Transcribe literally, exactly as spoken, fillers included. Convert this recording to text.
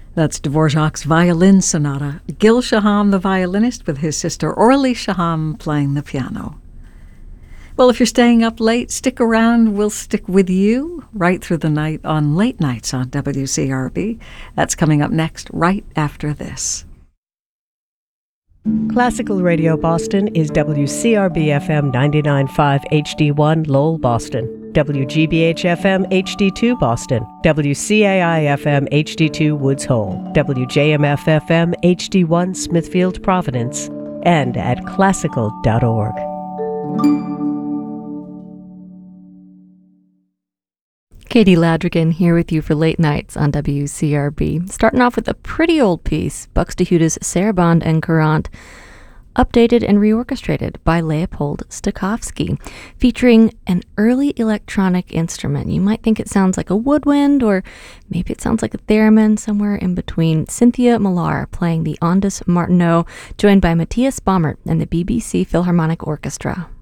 That's Dvorak's Violin Sonata. Gil Shaham, the violinist, with his sister Orly Shaham playing the piano. Well, if you're staying up late, stick around. We'll stick with you right through the night on Late Nights on W C R B. That's coming up next, right after this. Classical Radio Boston is W C R B F M ninety-nine point five H D one Lowell, Boston, W G B H F M H D two Boston, W C A I F M H D two Woods Hole, W J M F F M H D one Smithfield, Providence, and at classical dot org. Katie Ladrigan here with you for Late Nights on W C R B. Starting off with a pretty old piece, Buxtehude's Sarabande and Courant, updated and reorchestrated by Leopold Stokowski, featuring an early electronic instrument. You might think it sounds like a woodwind, or maybe it sounds like a theremin, somewhere in between. Cynthia Millar playing the Ondas Martineau, joined by Matthias Baumert and the B B C Philharmonic Orchestra.